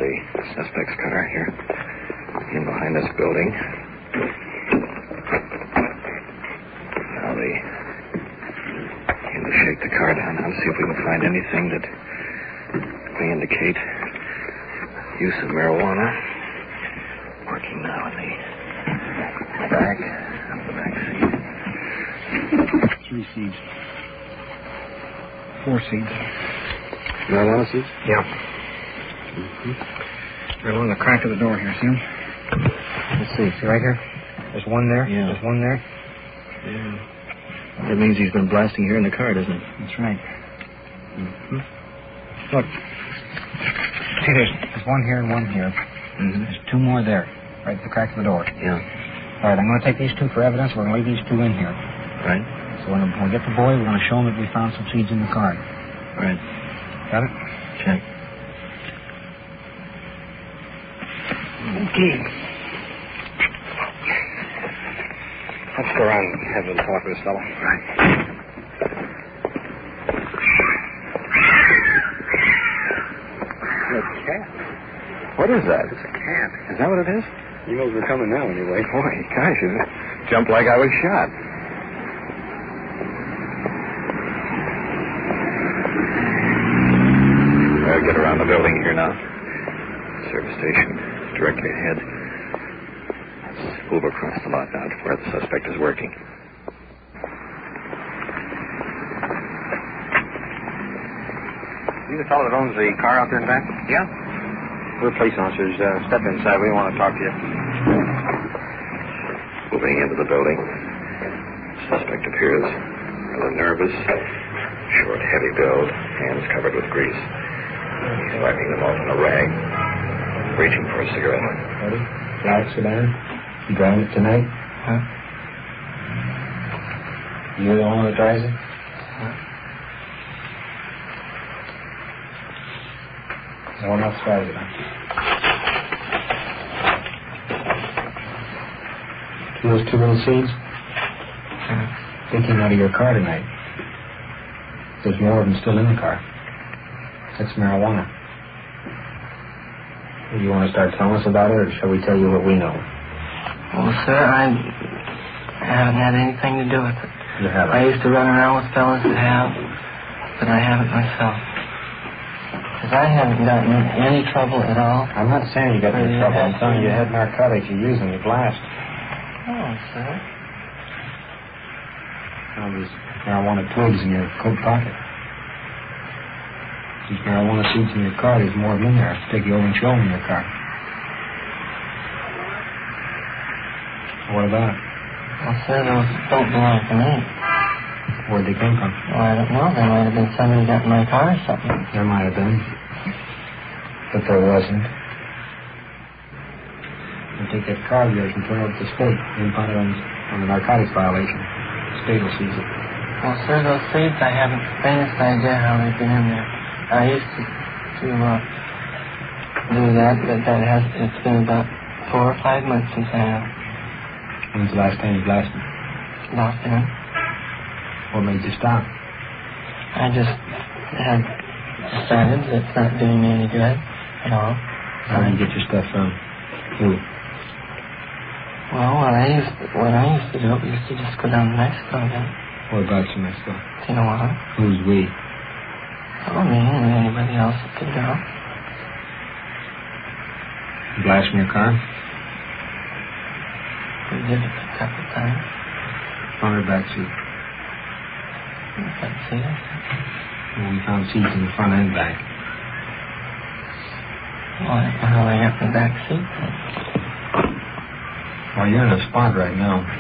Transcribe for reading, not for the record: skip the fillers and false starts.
the suspect's car here. In behind this building. Now they aim to shake the car down and see if we can find anything that may indicate use of marijuana. Working now in the back seat. 3 seats. 4 seats. Marijuana seats? Yeah. Right along the crack of the door here, see him? Let's see right here? There's one there. Yeah. There's one there. Yeah. That means he's been blasting here in the car, doesn't it? That's right. Look. See, there's one here and one here. There's 2 more there, right at the crack of the door. Yeah. All right, I'm going to take these 2 for evidence. We're going to leave these 2 in here. Right. So when we get the boy, we're going to show him that we found some seeds in the car. Right. Got it? Check. Okay. Let's go around and have a little talk with this fellow. Right. A cat. What is that? It's a cat. Is that what it is? He knows we're coming now, anyway. Boy, gosh, it jumped like I was shot. I'll get around the building here now. Service station directly ahead. Let's move across the lot now to where the suspect is working. You the fellow that owns the car out there in the back? Yeah. We're police officers. Step inside. We want to talk to you. Moving into the building. Suspect appears rather nervous. Short, heavy build. Hands covered with grease. He's wiping them off in a rag. Reaching for a cigarette. Ready? Flat sedan. You driving it tonight? Huh? You're the one that drives it? No one else drives it, huh? See those 2 little seeds? They came out of your car tonight. There's more of them still in the car. That's marijuana. Do you want to start telling us about it, or shall we tell you what we know? Well, sir, I haven't had anything to do with it. You haven't? I used to run around with fellas that have, but I haven't myself. Because I haven't gotten in any trouble at all. I'm not saying you got in trouble. I'm telling you had narcotics. You use them. You blast. Oh, sir. Now, there's marijuana twigs in your coat pocket. These marijuana seeds in your car, there's more of them in there. Take you over and show them in your car. What about it? Well, sir, those don't belong to me. Where'd they come from? Well, I don't know. There might have been somebody got in my car or something. There might have been. But there wasn't. You take that car of yours and turn it over to the state. You find it on the narcotics violation. The state will seize it. Well, sir, those seeds, I haven't the faintest idea how they've been in there. I used to do that, but it's been about 4 or 5 months since I have When's the last time you blasted? lost them. What made you stop? I just had decided that it's not doing me any good at all. How do you get your stuff from? Who? Well, what I used to do, we used to just go down to Mexico then. What about you, Mexico? Tijuana. Who's we? Oh, me and anybody else that could go. You blast from your car? We did it a couple of times. Front or back seat? Let's see. Well, we found seats in the front and back. Well, I don't know how I got in the back seat. Well, you're in a spot right now.